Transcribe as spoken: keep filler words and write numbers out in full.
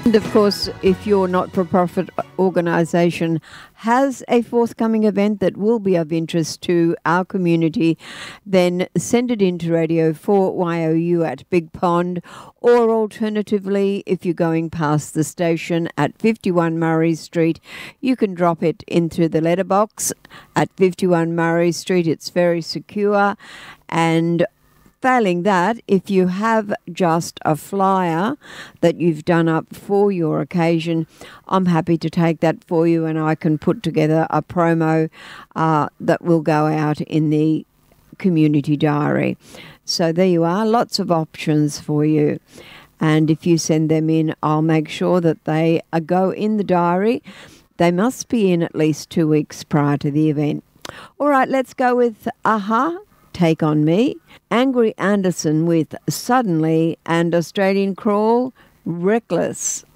And of course, if your not-for-profit organisation has a forthcoming event that will be of interest to our community, then send it into Radio four Y O U at Big Pond, or alternatively, if you're going past the station at fifty-one Murray Street, you can drop it into the letterbox at fifty-one Murray Street. It's very secure. And failing that, if you have just a flyer that you've done up for your occasion, I'm happy to take that for you, and I can put together a promo uh, that will go out in the community diary. So there you are, lots of options for you. And if you send them in, I'll make sure that they uh, go in the diary. They must be in at least two weeks prior to the event. All right, let's go with a-ha. Take On Me, Angry Anderson with Suddenly, and Australian Crawl, Reckless.